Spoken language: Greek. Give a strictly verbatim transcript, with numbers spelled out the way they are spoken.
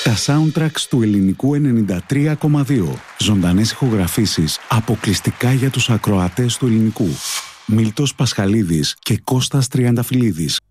Τα soundtracks του Ελληνικού ενενήντα τρία κόμμα δύο. Ζωντανές ηχογραφήσεις αποκλειστικά για τους ακροατές του Ελληνικού. Μίλτος Πασχαλίδης και Κώστας Τριανταφυλλίδης.